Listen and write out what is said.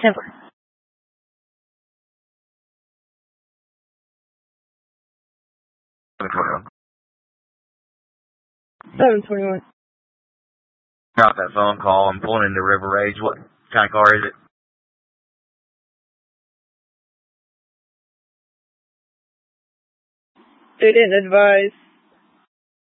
Templar. 721. Got that phone call. I'm pulling into River Rage. What kind of car is it? They didn't advise.